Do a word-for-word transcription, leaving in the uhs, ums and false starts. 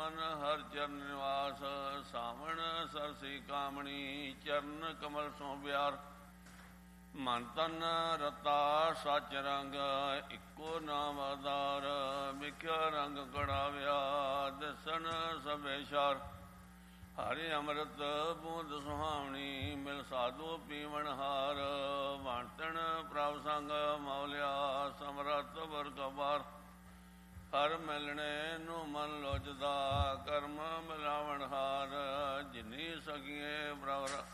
ਮਨ ਹਰ ਚਰਨ ਨਿਵਾਸ। ਸਾਵਣ ਸਰਸੀ ਕਾਮਣੀ ਚਰਨ ਕਮਲ ਸੋ ਪਿਆਰ। ਮਨ ਤਨ ਰਤਾ ਸਚ ਰੰਗ ਇੱਕੋ ਨਾਮ ਆਧਾਰ। ਵਿਖਿਆ ਰੰਗ ਕੜਾਵਿਆ ਦਿਸਣ ਸਭੇ ਸ਼ਾਰ। ਹਰਿ ਅੰਮ੍ਰਿਤ ਬੂੰਦ ਸੁਹਾਵਣੀ ਮਿਲ ਸਾਧੂ ਪੀਵਨ ਹਾਰ। ਵਾਂਟਣ ਪ੍ਰਭ ਸੰਗ ਮੌਲਿਆ ਸਮਰੱਥ ਵਰਗਵਾਰ। ਹਰ ਮਿਲਣੇ ਨੂੰ ਮਨ ਲੋਚਦਾ ਕਰਮ ਮਿਲਾਵਣ ਹਾਰ। ਜਿਨੀ ਸਗੀਏ ਪ੍ਰਭ